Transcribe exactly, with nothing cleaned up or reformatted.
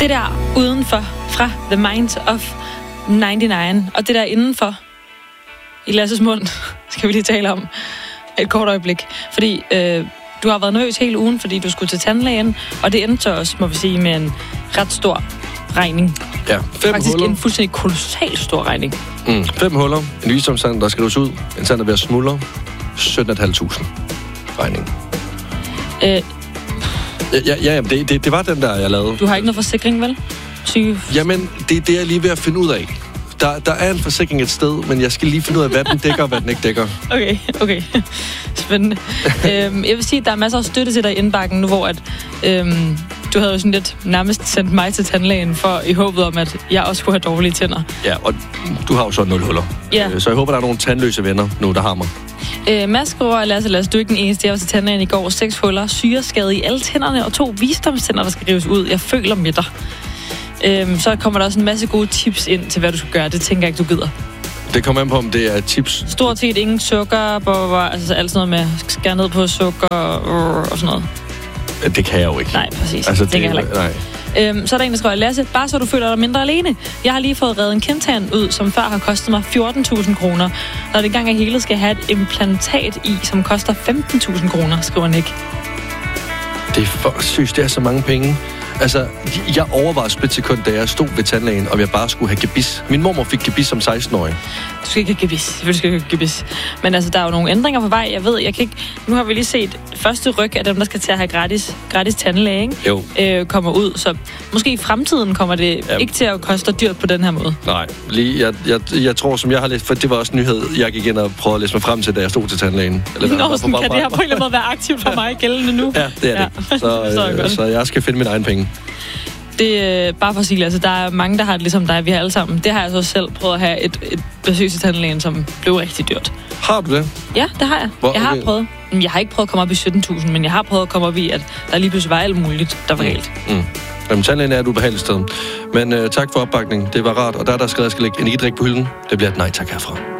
Det der udenfor, fra The Mind of nioghalvfems, og det der indenfor, i Lasses mund, skal vi lige tale om et kort øjeblik. Fordi øh, du har været nervøs hele ugen, fordi du skulle til tandlægen, og det endte også, må vi sige, med en ret stor regning. Ja, fem Faktisk huller. en fuldstændig kolossal stor regning. Mm, fem huller, en visdomstand, der skal ud, en tand, der bliver smuldre, sytten tusind fem hundrede regning. Øh, Ja, ja, ja det, det, det var den der, jeg lavede. du har ikke noget forsikring, vel? Syge. Jamen, det er det, jeg er lige ved at finde ud af. Der, der er en forsikring et sted, men jeg skal lige finde ud af, hvad den dækker og hvad den ikke dækker. Okay, okay. Spændende. øhm, jeg vil sige, at der er masser af støtte til dig i indbakken nu, hvor at, øhm, du havde jo sådan lidt nærmest sendt mig til tandlægen for i håbet om, at jeg også skulle have dårlige tænder. Ja, og du har jo så nul huller. Ja. Så jeg håber, der er nogle tandløse venner nu, der har mig. Øh, Mads skriver, Lasse, Lasse, du er ikke den eneste. Jeg var til tandlægen i går. Seks huller, syreskade i alle tænderne og to visdomstænder, der skal rives ud. Jeg føler med dig. Øhm, så kommer der også en masse gode tips ind til, hvad du skal gøre. Det tænker jeg ikke, du gider. Det kommer an på, om det er tips. Stort set ingen sukker, blah, altså alt sådan noget med at skære ned på sukker og, og sådan noget. Det kan jeg jo ikke. Nej, præcis. Altså, det tænker jeg heller ikke. Nej. Øhm, så er der en, der skriver, Lasse, bare så du føler dig mindre alene. Jeg har lige fået reddet en kindtand ud, som før har kostet mig fjorten tusind kroner. Når det engang er hele, skal have et implantat i, som koster femten tusind kroner, skriver Nick. Det er for sygt, det er så mange penge. Altså, jeg overvejede split sekund, da jeg stod ved tandlægen, om jeg bare skulle have gebis. Min mormor fik gebis som seksten-årig. Du skal ikke have gebis. Selvfølgelig skal du ikke have gebis. Men altså, der er jo nogle ændringer på vej. Jeg ved, jeg kan ikke... Nu har vi lige set første ryg af dem, der skal til at have gratis, gratis tandlæge, ikke? Jo. Øh, kommer ud. Så måske i fremtiden kommer det ja. ikke til at koste dyrt på den her måde. Nej, lige, jeg, jeg, jeg tror, som jeg har læst, for det var også en nyhed, jeg gik ind og prøvede at læse mig frem til, da jeg stod til tandlægen. Eller Nå, sådan kan det her på en eller anden måde være aktivt for mig gældende nu. Ja, det er ja. det. Så, øh, så jeg skal finde mine egne penge. Det er bare for at sige, altså der er mange, der har det ligesom dig, vi har alle sammen. Det har jeg så selv prøvet at have et, et besøg til tandlægen, som blev rigtig dyrt. Har du det? Ja, det har jeg. Hvor, jeg har okay. prøvet. Jeg har ikke prøvet at komme op i sytten tusind, men jeg har prøvet at komme op i, at der lige pludselig var alt muligt, der var galt. Mm. Mm. Jamen, tandlægen er et ubehageligt sted. Men uh, tak for opbakningen. Det var rart. Og der er der skrevet, at jeg skal lægge energidrik på hylden. Det bliver et nej tak herfra.